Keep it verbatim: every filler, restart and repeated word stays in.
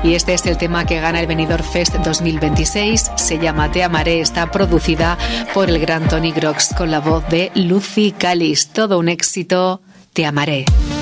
y este es el tema que gana el Benidorm Fest dos mil veintiséis. Se llama Te amaré, está producida por el gran Tony Grox con la voz de Lucy Callis. Todo un éxito, Te amaré.